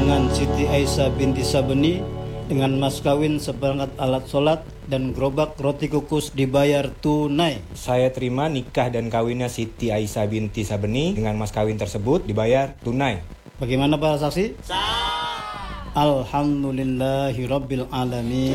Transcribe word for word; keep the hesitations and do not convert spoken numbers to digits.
dengan Siti Aisyah binti Sabeni dengan mas kawin seperangkat alat sholat dan gerobak roti kukus dibayar tunai. Saya terima nikah dan kawinnya Siti Aisyah binti Sabeni dengan mas kawin tersebut dibayar tunai. Bagaimana para saksi? Sah. Alhamdulillahirabbil alamin.